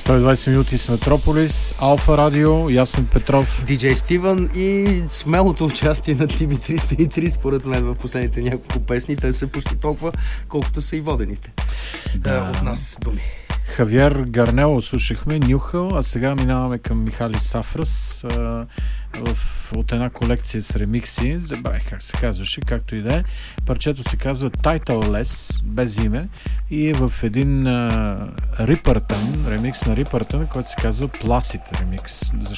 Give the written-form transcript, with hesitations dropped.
120 минути с Метрополис, Алфа Радио, Ясен Петров, Диджей Стивън и смелото участие на TB303 според мен в последните няколко песни. Те са почти толкова, колкото са и водените от нас думи. Хавиер Гарнело слушахме, Нюхал, а сега минаваме към Михали Сафрас от една колекция с ремикси. Забравих как се казваше, както и да е. Парчето се казва Titleless, без име, и е в един Рипъртън, ремикс на Рипъртън, който се казва Placid ремикс. Защо